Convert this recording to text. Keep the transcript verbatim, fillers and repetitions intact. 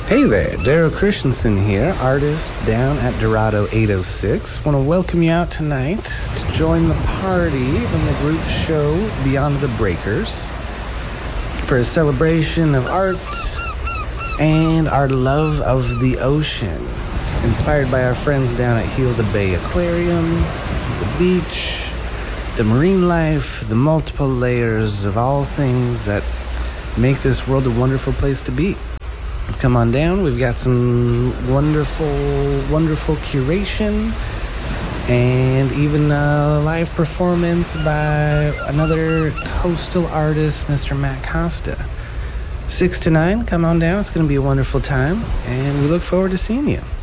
Hey there, Daryl Christensen here, artist down at Dorado eight oh six. Want to welcome you out tonight to join the party in the group show Beyond the Breakers for a celebration of art and our love of the ocean, inspired by our friends down at Hilda Bay Aquarium, the beach, the marine life, the multiple layers of all things that make this world a wonderful place to be. Come on down. We've got some wonderful, wonderful curation and even a live performance by another coastal artist, Mister Matt Costa. Six to nine, come on down. It's going to be a wonderful time, and we look forward to seeing you.